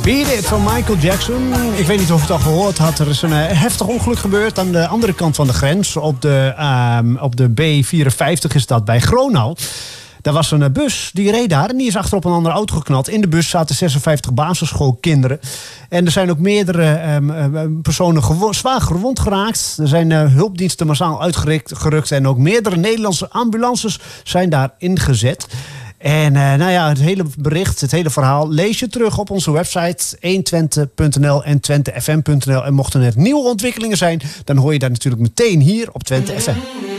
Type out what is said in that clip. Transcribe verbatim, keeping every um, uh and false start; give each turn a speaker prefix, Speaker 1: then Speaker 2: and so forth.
Speaker 1: Beat It van Michael Jackson. Ik weet niet of je het al gehoord had. Er is een uh, heftig ongeluk gebeurd aan de andere kant van de grens. Op de, um, op de B vierenvijftig is dat bij Gronau. Daar was een bus, die reed daar en die is achterop een andere auto geknald. In de bus zaten zesenvijftig basisschoolkinderen. En er zijn ook meerdere um, personen gewo- zwaar gewond geraakt. Er zijn uh, hulpdiensten massaal uitgerukt en ook meerdere Nederlandse ambulances zijn daar ingezet. En uh, nou ja, het hele bericht, het hele verhaal lees je terug op onze website honderdtwintig punt n l en twente f m punt n l. En mochten er nieuwe ontwikkelingen zijn, dan hoor je dat natuurlijk meteen hier op Twente F M.